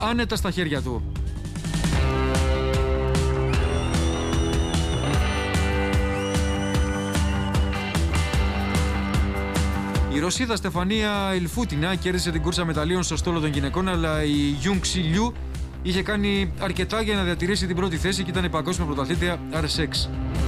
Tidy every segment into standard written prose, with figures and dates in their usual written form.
άνετα στα χέρια του. Η Ρωσίδα Στεφανία Ιλφούτινα κέρδισε την κούρσα μεταλλίων στο στόλο των γυναικών, αλλά η Γιουνγκ Ξι Λιου είχε κάνει αρκετά για να διατηρήσει την πρώτη θέση και ήταν η παγκόσμια πρωταθλήτρια RSX.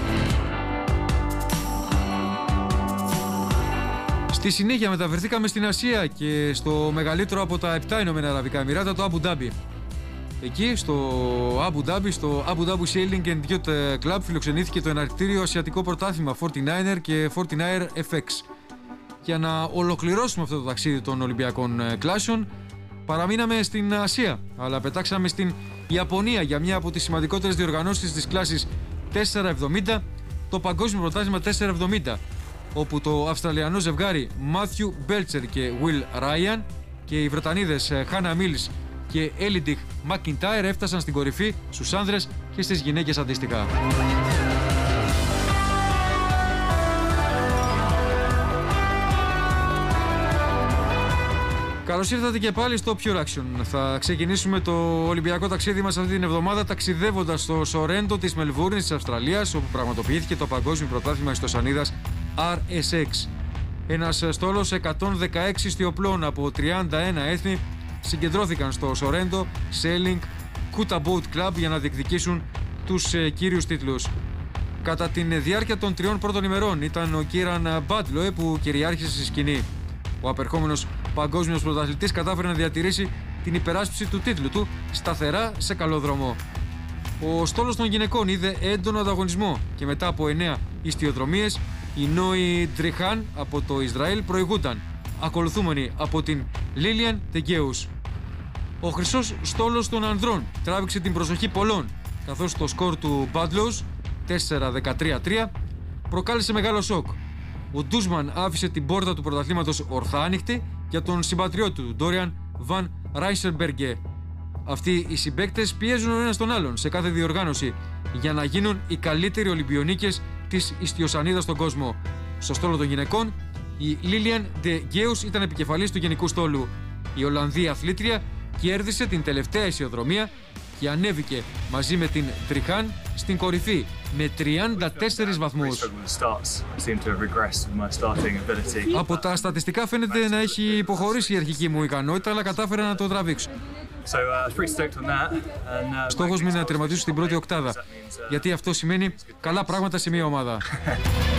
Στη συνέχεια μεταφερθήκαμε στην Ασία και στο μεγαλύτερο από τα 7 Ηνωμένα Αραβικά Εμιράτα, το Αμπου Ντάμπι. Εκεί στο Αμπου Ντάμπι, στο Abu Dhabi Sailing and Yacht Club φιλοξενήθηκε το εναρκτήριο ασιατικό πρωτάθλημα 49er και 49er FX. Για να ολοκληρώσουμε αυτό το ταξίδι των Ολυμπιακών κλάσεων, παραμείναμε στην Ασία, αλλά πετάξαμε στην Ιαπωνία για μια από τις σημαντικότερες διοργανώσεις της κλάσης 470, το Παγκόσμιο Πρωτάθλημα 470, όπου το Αυστραλιανό ζευγάρι Μάθιου Μπέλτσερ και Will Ryan και οι Βρετανίδες Χάνα Μίλς και Έλιντιχ Μακιντάιρ έφτασαν στην κορυφή στους άνδρες και στις γυναίκες αντίστοιχα. Καλώς ήρθατε και πάλι στο Pure Action. Θα ξεκινήσουμε το Ολυμπιακό ταξίδι μας αυτή την εβδομάδα ταξιδεύοντας στο Σορέντο της Μελβούρνης της Αυστραλίας, όπου πραγματοποιήθηκε το Παγκόσμιο Πρωτάθλημα Ιστοσανίδας RSX. Ένας στόλος 116 ιστιοπλών από 31 έθνη συγκεντρώθηκαν στο Σορέντο Sailing Kuta Boat Club για να διεκδικήσουν τους κύριους τίτλους. Κατά τη διάρκεια των 3 πρώτων ημερών ήταν ο Κίραν Μπάντλοε που κυριάρχησε στη σκηνή. Ο απερχόμενος παγκόσμιος πρωταθλητής κατάφερε να διατηρήσει την υπεράσπιση του τίτλου του σταθερά σε καλό δρόμο. Ο στόλος των γυναικών είδε έντονο ανταγωνισμό και μετά από 9 ιστιοδρομίες η Νόη Ντριχάν από το Ισραήλ προηγούνταν, ακολουθούμενη από την Λίλιαν Τεγκέους. Ο χρυσός στόλος των ανδρών τράβηξε την προσοχή πολλών, καθώς το σκορ του Μπάντλος 4-13-3 προκάλεσε μεγάλο σοκ. Ο Ντούσμαν άφησε την πόρτα του πρωταθλήματος ορθά άνοιχτη για τον συμπατριώτη του, Ντόριαν Βαν Ράισερμπεργκε. Αυτοί οι συμπαίκτες πιέζουν ο ένας τον άλλον σε κάθε διοργάνωση για να γίνουν οι καλύτεροι Ολυμπιονίκες της ιστιοσανίδας στον κόσμο. Στο στόλο των γυναικών, η Λίλιαν Τεγκέους ήταν επικεφαλής του γενικού στόλου. Η Ολλανδία αθλήτρια κέρδισε την τελευταία ισιοδρομία και ανέβηκε μαζί με την Τριχάν στην κορυφή με 34 βαθμούς. Από τα στατιστικά φαίνεται να έχει υποχωρήσει η αρχική μου ικανότητα, αλλά κατάφερα να το τραβήξω. Στόχος μου είναι να τερματίσω στην πρώτη οκτάδα, γιατί αυτό σημαίνει καλά πράγματα σε μια ομάδα.